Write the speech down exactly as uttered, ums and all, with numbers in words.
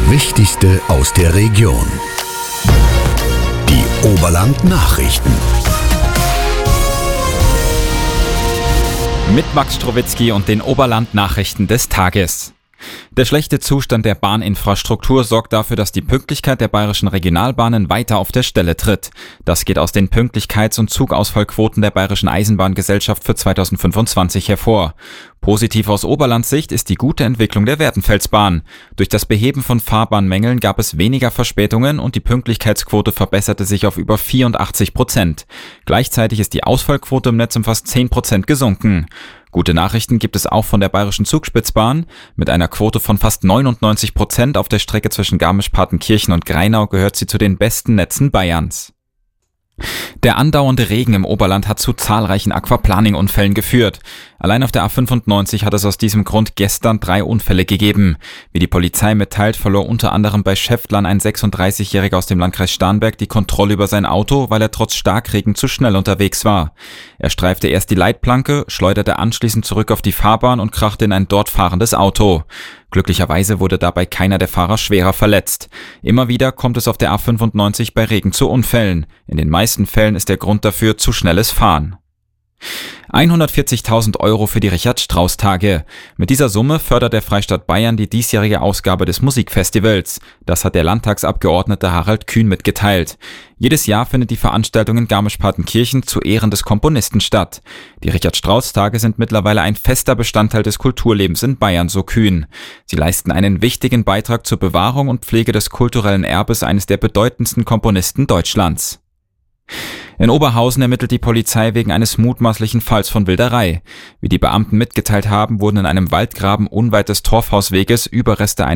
Wichtigste aus der Region. Die Oberland-Nachrichten. Mit Max Strowitzki und den Oberland-Nachrichten des Tages. Der schlechte Zustand der Bahninfrastruktur sorgt dafür, dass die Pünktlichkeit der bayerischen Regionalbahnen weiter auf der Stelle tritt. Das geht aus den Pünktlichkeits- und Zugausfallquoten der Bayerischen Eisenbahngesellschaft für zweitausendfünfundzwanzig hervor. Positiv aus Oberlandssicht ist die gute Entwicklung der Werdenfelsbahn. Durch das Beheben von Fahrbahnmängeln gab es weniger Verspätungen und die Pünktlichkeitsquote verbesserte sich auf über vierundachtzig Prozent. Gleichzeitig ist die Ausfallquote im Netz um fast zehn Prozent gesunken. Gute Nachrichten gibt es auch von der Bayerischen Zugspitzbahn. Mit einer Quote von fast neunundneunzig Prozent auf der Strecke zwischen Garmisch-Partenkirchen und Greinau gehört sie zu den besten Netzen Bayerns. Der andauernde Regen im Oberland hat zu zahlreichen Aquaplaning-Unfällen geführt. Allein auf der A fünfundneunzig hat es aus diesem Grund gestern drei Unfälle gegeben. Wie die Polizei mitteilt, verlor unter anderem bei Schäftlern ein sechsunddreißigjähriger aus dem Landkreis Starnberg die Kontrolle über sein Auto, weil er trotz Starkregen zu schnell unterwegs war. Er streifte erst die Leitplanke, schleuderte anschließend zurück auf die Fahrbahn und krachte in ein dort fahrendes Auto. Glücklicherweise wurde dabei keiner der Fahrer schwerer verletzt. Immer wieder kommt es auf der A fünfundneunzig bei Regen zu Unfällen. In den meisten Fällen ist der Grund dafür zu schnelles Fahren. hundertvierzigtausend Euro für die Richard-Strauss-Tage. Mit dieser Summe fördert der Freistaat Bayern die diesjährige Ausgabe des Musikfestivals. Das hat der Landtagsabgeordnete Harald Kühn mitgeteilt. Jedes Jahr findet die Veranstaltung in Garmisch-Partenkirchen zu Ehren des Komponisten statt. Die Richard-Strauss-Tage sind mittlerweile ein fester Bestandteil des Kulturlebens in Bayern, so Kühn. Sie leisten einen wichtigen Beitrag zur Bewahrung und Pflege des kulturellen Erbes eines der bedeutendsten Komponisten Deutschlands. In Oberhausen ermittelt die Polizei wegen eines mutmaßlichen Falls von Wilderei. Wie die Beamten mitgeteilt haben, wurden in einem Waldgraben unweit des Torfhausweges Überreste